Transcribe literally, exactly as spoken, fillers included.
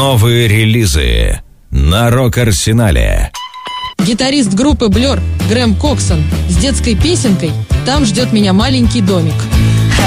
Новые релизы на Рок-Арсенале. Гитарист группы Blur Грэм Коксон с детской песенкой «Там ждет меня маленький домик».